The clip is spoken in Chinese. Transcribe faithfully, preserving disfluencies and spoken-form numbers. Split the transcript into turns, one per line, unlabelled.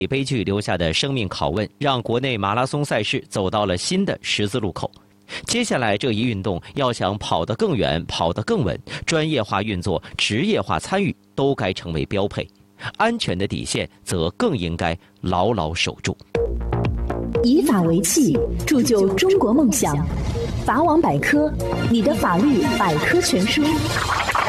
悲剧留下的生命拷问，让国内马拉松赛事走到了新的十字路口。接下来这一运动要想跑得更远、跑得更稳，专业化运作、职业化参与都该成为标配，安全的底线则更应该牢牢守住。
以法为器，铸就中国梦想。法网百科，你的法律百科全书。